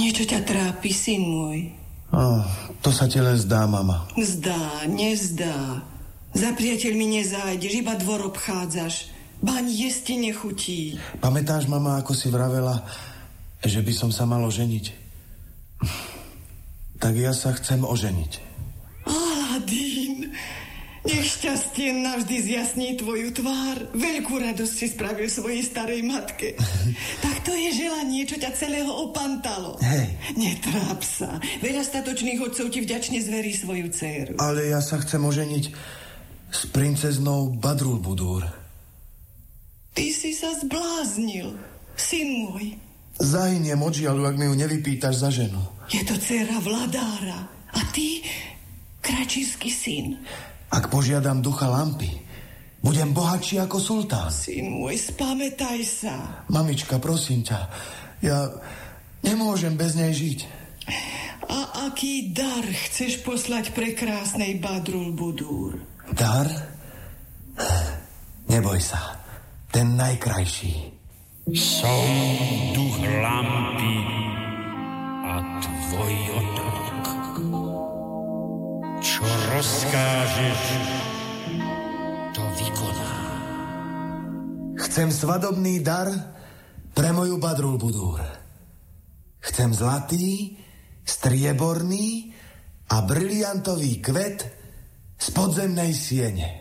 Niečo ťa trápi, syn môj. To sa ti len zdá, mama. Zdá, nezdá. Za priateľmi nezájdeš, iba dvor obchádzaš. Ba ani jesť ti nechutí. Pamätáš, mama, ako si vravela, že by som sa mal oženiť? Tak ja sa chcem oženiť. Aladín, nech šťastie navždy zjasní tvoju tvár. Veľkú radosť si spravil svojej starej matke. Tak to je želanie, čo ťa celého opantalo. Hej. Netráp sa. Veľa statočných otcov ti vďačne zverí svoju dcéru. Ale ja sa chcem oženiť s princeznou Badrulbudur. Ty si sa zbláznil, syn môj. Zahyniem od žiaľu, ak mi ju nevypýtaš za ženu. Je to dcéra vladára. A ty, kračírsky syn. Ak požiadam ducha lampy, budem bohatší ako sultán. Syn môj, spamätaj sa. Mamička, prosím ťa, ja nemôžem bez nej žiť. A aký dar chceš poslať prekrásnej Badrulbudur? Dar? Neboj sa, ten najkrajší. Som duch lampy a tvoj otrok. Čo rozkážeš, to vykoná. Chcem svadobný dar pre moju Badrulbudur. Chcem zlatý, strieborný a briliantový kvet z podzemnej siene.